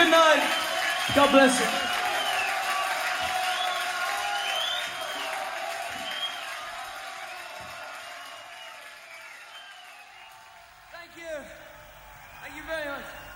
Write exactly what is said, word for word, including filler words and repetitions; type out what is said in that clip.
good night. God bless you. Thank you. Thank you very much.